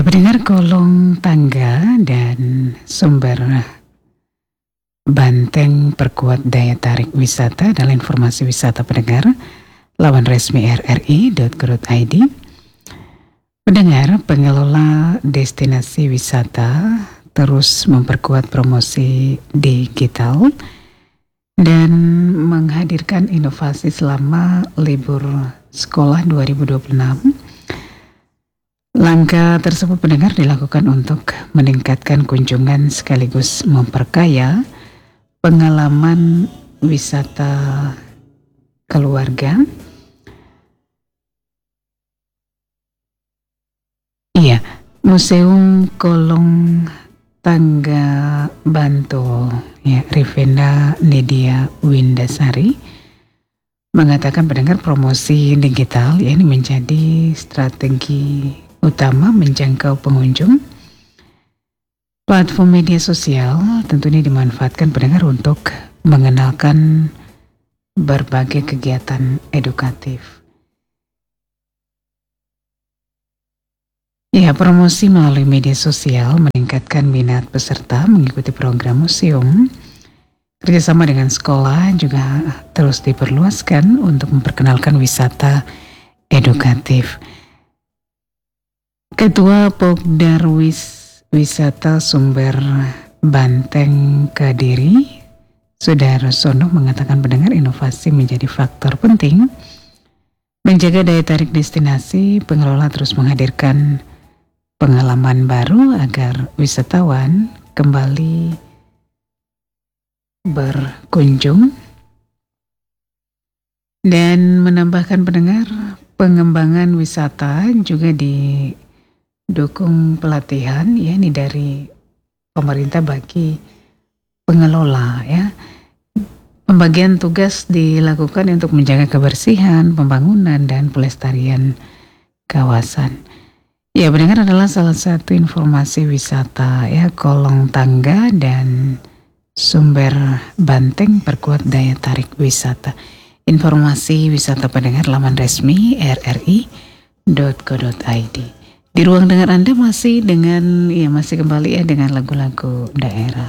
Ya, pendengar, kolong tangga dan sumber banteng perkuat daya tarik wisata adalah informasi wisata pendengar laman resmi rri.co.id. Pendengar, pengelola destinasi wisata terus memperkuat promosi digital dan menghadirkan inovasi selama libur sekolah 2026. Langkah tersebut pendengar dilakukan untuk meningkatkan kunjungan sekaligus memperkaya pengalaman wisata keluarga. Iya, Museum Kolong Tangga Bantul, ya, Rivenda Nidia Windasari mengatakan pendengar promosi digital ya ini menjadi strategi utama menjangkau pengunjung. Platform media sosial tentunya dimanfaatkan pendengar untuk mengenalkan berbagai kegiatan edukatif. Ya, promosi melalui media sosial meningkatkan minat peserta mengikuti program museum. Kerjasama dengan sekolah juga terus diperluaskan untuk memperkenalkan wisata edukatif. Ketua Pokdarwis Wisata Sumber Banteng Kediri, Sudarsono, mengatakan pendengar inovasi menjadi faktor penting menjaga daya tarik destinasi. Pengelola terus menghadirkan pengalaman baru agar wisatawan kembali berkunjung dan menambahkan pendengar pengembangan wisata juga didukung pelatihan ya ini dari pemerintah bagi pengelola ya. Pembagian tugas dilakukan untuk menjaga kebersihan, pembangunan dan pelestarian kawasan. Ya, pendengar, adalah salah satu informasi wisata ya, kolong tangga dan sumber banteng perkuat daya tarik wisata. Informasi wisata pendengar laman resmi rri.co.id. Di ruang dengar Anda masih kembali ya dengan lagu-lagu daerah.